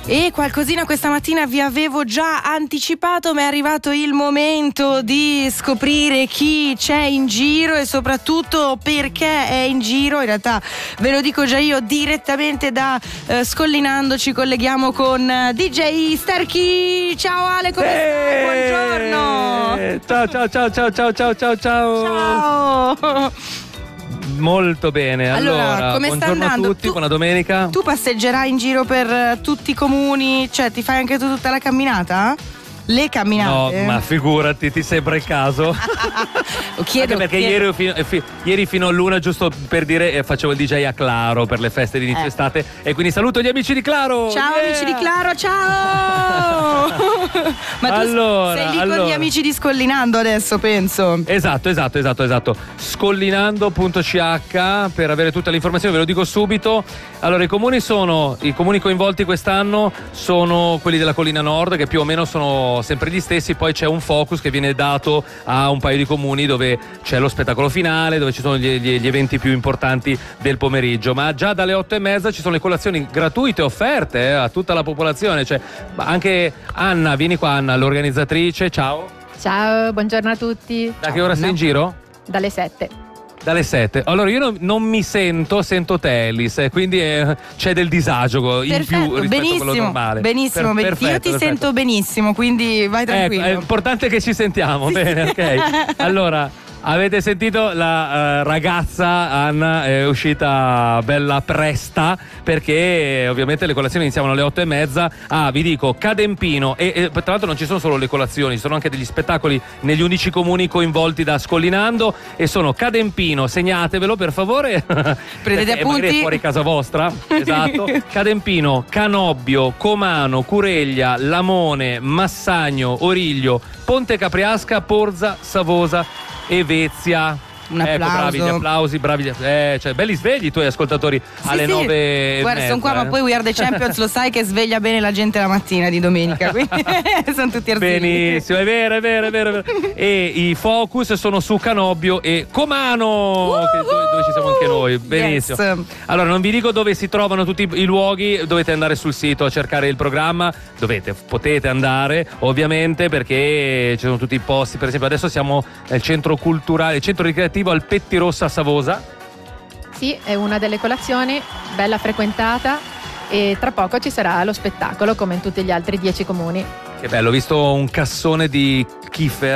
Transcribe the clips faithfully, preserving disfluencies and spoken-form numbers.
E qualcosina questa mattina vi avevo già anticipato, ma è arrivato il momento di scoprire chi c'è in giro e soprattutto perché è in giro. In realtà ve lo dico già io, direttamente da eh, Scollinando ci colleghiamo con D J Starkey. Ciao Ale, come hey! stai? Buongiorno. Ciao ciao ciao ciao ciao ciao ciao ciao. Ciao. Molto bene, allora, allora come sta buongiorno andando? a tutti, tu, buona domenica. Tu passeggerai in giro per uh, tutti i comuni, cioè ti fai anche tu tutta la camminata? Le camminate? No, ma figurati, ti sembra il caso? chiedo, Anche perché chiedo. Ieri, fino, fi, ieri fino all'una, giusto per dire, eh, facevo il D J a Claro per le feste di inizio eh. estate e quindi saluto gli amici di Claro. Ciao yeah! amici di Claro, ciao. Ma tu allora, sei lì allora. con gli amici di Scollinando adesso, penso. Esatto, esatto, esatto, esatto. Scollinando punto c h per avere tutte le informazioni, ve lo dico subito. Allora, i comuni sono, i comuni coinvolti quest'anno sono quelli della Collina Nord, che più o meno sono sempre gli stessi. Poi c'è un focus che viene dato a un paio di comuni dove c'è lo spettacolo finale, dove ci sono gli, gli, gli eventi più importanti del pomeriggio. Ma già dalle otto e mezza ci sono le colazioni gratuite offerte eh, a tutta la popolazione. Cioè, anche Anna, vieni qua Anna, l'organizzatrice, ciao. Ciao, buongiorno a tutti. Da che ora sei in giro? Dalle sette. Dalle sette. Allora io non, non mi sento, sento te Ellis, eh, quindi eh, c'è del disagio in Perfetto, più rispetto benissimo, a quello normale. benissimo, Per, benissimo. perfetto, Io ti perfetto. sento benissimo, quindi vai tranquillo. Ecco, è importante che ci sentiamo, bene, ok. Allora, avete sentito la uh, ragazza Anna è uscita bella presta perché eh, ovviamente le colazioni iniziavano alle otto e mezza. Ah, vi dico, Cadempino e, e tra l'altro non ci sono solo le colazioni, ci sono anche degli spettacoli negli undici comuni coinvolti da Scollinando e sono Cadempino, segnatevelo per favore. Prendete appunti. Magari è fuori casa vostra. Esatto. Cadempino, Canobbio, Comano, Cureglia, Lamone, Massagno, Origlio, Ponte Capriasca, Porza, Savosa e Vezia. Un ecco, applauso. bravi gli applausi, bravi gli, eh, cioè, belli svegli i tuoi ascoltatori Sì, alle sì. nove. Guarda, e sono qua, mezza, ma eh. poi We Are the Champions lo sai che sveglia bene la gente la mattina di domenica, quindi sono tutti arzini. Benissimo, è vero, è vero, è vero, è vero. E i focus sono su Canobbio e Comano, Uh-huh. che dove, dove ci siamo anche noi. Benissimo. Yes. Allora, non vi dico dove si trovano tutti i luoghi, dovete andare sul sito a cercare il programma. Dovete, potete andare, ovviamente, perché ci sono tutti i posti. Per esempio, adesso siamo nel centro culturale, il centro ricreativo al Pettirossa a Savosa. Sì, è una delle colazioni, bella frequentata e tra poco ci sarà lo spettacolo come in tutti gli altri dieci comuni. Che bello, ho visto un cassone di Kiefer.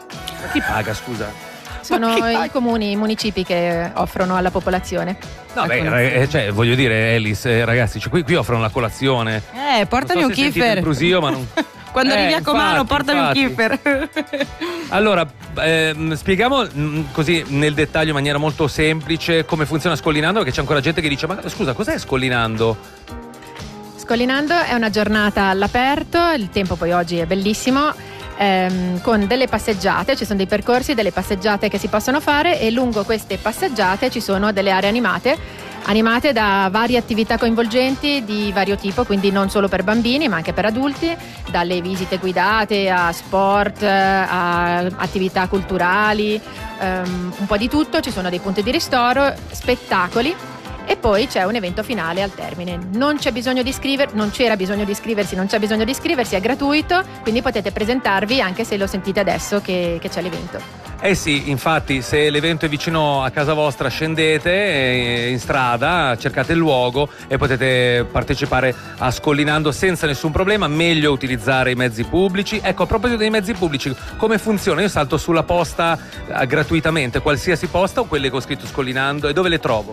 Ma chi paga, scusa? Sono che i comuni, i municipi che offrono alla popolazione. No, beh, eh, cioè, voglio dire, Ellis, eh, ragazzi, cioè, qui, qui offrono la colazione. Eh, portami Non so un se sentite kiffer. il brusio, ma non... Quando Eh, arrivi a Comano, infatti, portami infatti. un kiffer. Allora, ehm, spieghiamo mh, così nel dettaglio, in maniera molto semplice, come funziona Scollinando, perché c'è ancora gente che dice, ma scusa, cos'è Scollinando? Scollinando è una giornata all'aperto, il tempo poi oggi è bellissimo, ehm, con delle passeggiate, ci sono dei percorsi, delle passeggiate che si possono fare e lungo queste passeggiate ci sono delle aree animate, animate da varie attività coinvolgenti di vario tipo, quindi non solo per bambini ma anche per adulti, dalle visite guidate a sport, a attività culturali, ehm, un po' di tutto, ci sono dei punti di ristoro, spettacoli. E poi c'è un evento finale al termine. Non c'è bisogno di iscriversi, non c'era bisogno di iscriversi, non c'è bisogno di iscriversi, è gratuito, quindi potete presentarvi anche se lo sentite adesso che, che c'è l'evento. Eh sì, infatti, se l'evento è vicino a casa vostra, scendete eh, in strada, cercate il luogo e potete partecipare a Scollinando senza nessun problema. Meglio utilizzare i mezzi pubblici. Ecco, a proposito dei mezzi pubblici, come funziona? Io salto sulla posta eh, gratuitamente, qualsiasi posta o quelle che ho scritto Scollinando, e dove le trovo?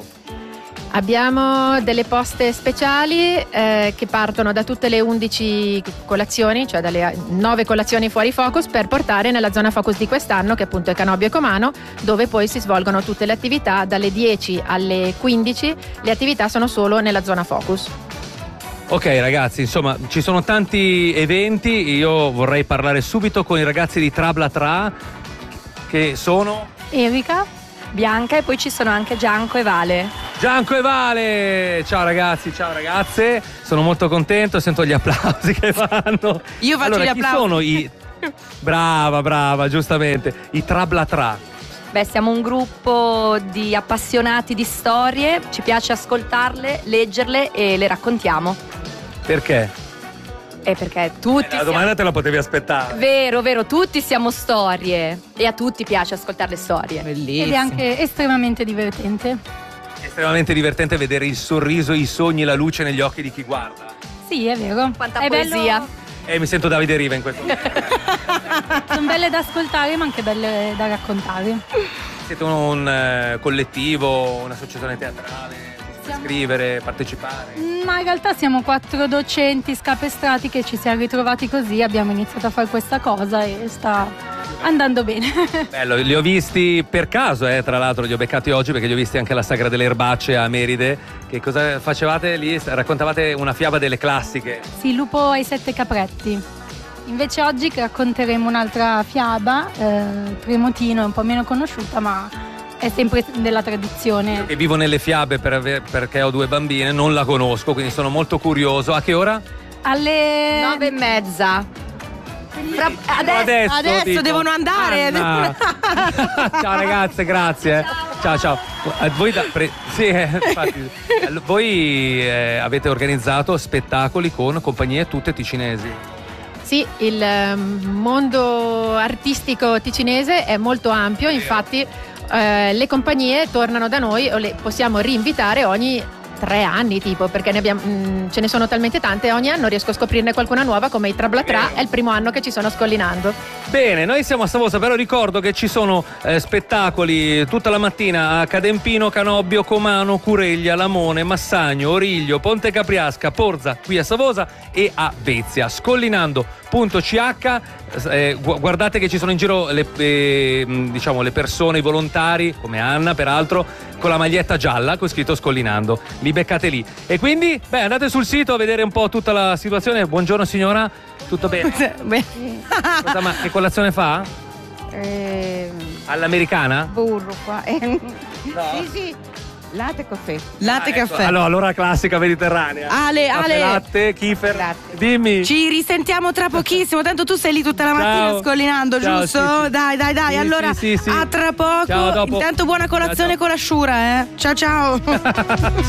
Abbiamo delle poste speciali eh, che partono da tutte le undici colazioni, cioè dalle nove colazioni fuori focus, per portare nella zona focus di quest'anno, che appunto è Canobbio e Comano, dove poi si svolgono tutte le attività dalle dieci alle quindici. Le attività sono solo nella zona focus. Ok ragazzi, insomma, ci sono tanti eventi. Io vorrei parlare subito con i ragazzi di Trabla Tra, che sono Erika, Bianca, e poi ci sono anche Gianco e Vale. Gianco e Vale. Ciao ragazzi, ciao ragazze, sono molto contento, sento gli applausi che fanno. Io faccio allora, gli chi applausi. sono i brava brava giustamente i Trabla Tra? Beh, siamo un gruppo di appassionati di storie, ci piace ascoltarle, leggerle e le raccontiamo. Perché? E perché tutti Eh, la domanda siamo... te la potevi aspettare. Vero, vero, tutti siamo storie e a tutti piace ascoltare le storie. Bellissimo. Ed è anche estremamente divertente. È estremamente divertente vedere il sorriso, i sogni, la luce negli occhi di chi guarda. Sì, è vero. Quanta è poesia. bello- E mi sento Davide Riva in questo momento. Sono belle da ascoltare ma anche belle da raccontare. Siete un, un, eh, collettivo, un'associazione teatrale, Siamo- scrivere, partecipare. Ma in realtà siamo quattro docenti scapestrati che ci siamo ritrovati così, abbiamo iniziato a fare questa cosa e sta andando bene. Bello, li ho visti per caso, eh, tra l'altro li ho beccati oggi perché li ho visti anche alla Sagra delle Erbacce a Meride. Che cosa facevate lì? Raccontavate una fiaba delle classiche. Sì, Lupo ai sette capretti. Invece oggi racconteremo un'altra fiaba, eh, Tremotino, è un po' meno conosciuta ma è sempre della tradizione. E vivo nelle fiabe per aver- perché ho due bambine, non la conosco, quindi sono molto curioso. A che ora? Alle Nove e mezza. Fra- adesso, Adesso, adesso dico. devono andare. Anna. Ciao ragazze, grazie. Ciao ciao. Eh, Voi, da- pre- sì, eh, infatti, eh, voi eh, avete organizzato spettacoli con compagnie tutte ticinesi. Sì, il ehm, mondo artistico ticinese è molto ampio, infatti eh, le compagnie tornano da noi o le possiamo rinvitare ogni tre anni tipo, perché ne abbiamo, mh, ce ne sono talmente tante, ogni anno riesco a scoprirne qualcuna nuova, come i Trablatra, è il primo anno che ci sono Scollinando. Bene, noi siamo a Savosa, però ricordo che ci sono eh, spettacoli tutta la mattina a Cadempino, Canobbio, Comano, Cureglia, Lamone, Massagno, Origlio, Ponte Capriasca, Porza, qui a Savosa e a Vezia. Scollinando punto c h, eh, gu- guardate che ci sono in giro le, eh, mh, diciamo, le persone, i volontari, come Anna peraltro, con la maglietta gialla con scritto Scollinando. Li beccate lì. E quindi, beh, andate sul sito a vedere un po' tutta la situazione. Buongiorno signora, tutto bene? Beh, Cosa, ma che colazione fa? Eh, All'americana? burro qua. Eh, Sì, sì, latte e caffè. latte e Ah, ecco. caffè. Allora, allora classica mediterranea. Ale, Caffè, Ale. latte, Kiefer. Latte. Dimmi. Ci risentiamo tra pochissimo, tanto tu sei lì tutta la mattina Ciao. Scollinando, Ciao, giusto? sì, sì. Dai, dai, dai. Sì, allora, sì, sì, sì. a tra poco. Ciao, dopo. Intanto buona colazione Ciao, ciao. con l'asciura, eh. Ciao, ciao.